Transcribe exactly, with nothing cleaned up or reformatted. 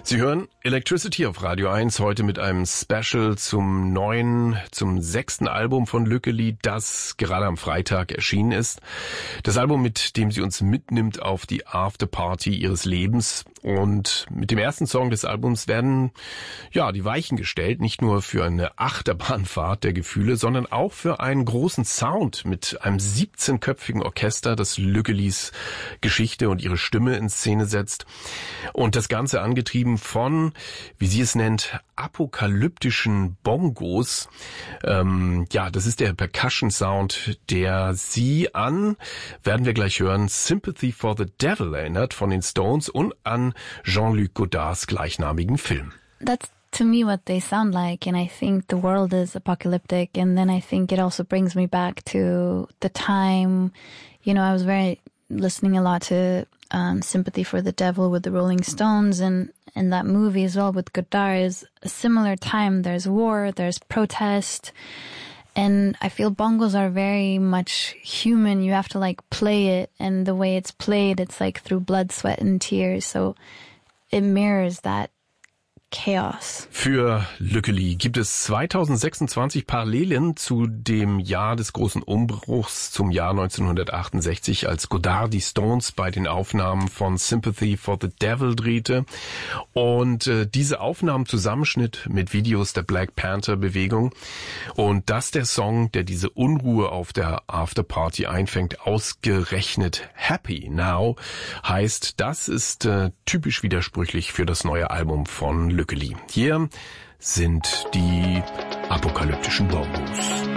Sie hören Electricity auf Radio eins, heute mit einem Special zum neuen, zum sechsten Album von Lückeli, das gerade am Freitag erschienen ist. Das Album, mit dem sie uns mitnimmt auf die Afterparty ihres Lebens. Und mit dem ersten Song des Albums werden ja die Weichen gestellt, nicht nur für eine Achterbahnfahrt der Gefühle, sondern auch für einen großen Sound mit einem siebzehnköpfigen Orchester, das Lückelis Geschichte und ihre Stimme in Szene setzt. Und das Ganze angetrieben von, wie sie es nennt, apokalyptischen Bongos. Ähm, ja, das ist der Percussion-Sound, der sie an, werden wir gleich hören, Sympathy for the Devil erinnert von den Stones und an Jean-Luc Godards gleichnamigen Film. That's to me what they sound like, and I think the world is apocalyptic, and then I think it also brings me back to the time, you know, I was very listening a lot to um, Sympathy for the Devil with the Rolling Stones, and in that movie as well with Godard is a similar time. There's war, there's protest, and I feel bongos are very much human. You have to like play it, and the way it's played, it's like through blood, sweat and tears, so it mirrors that Chaos. Für Lückeli gibt es zweitausendsechsundzwanzig Parallelen zu dem Jahr des großen Umbruchs, zum Jahr neunzehnhundertachtundsechzig, als Godard die Stones bei den Aufnahmen von Sympathy for the Devil drehte. Und äh, diese Aufnahmen-Zusammenschnitt mit Videos der Black Panther-Bewegung. Und dass der Song, der diese Unruhe auf der Afterparty einfängt, ausgerechnet Happy Now heißt, das ist äh, typisch widersprüchlich für das neue Album von Lückeli. Hier sind die apokalyptischen Bongos.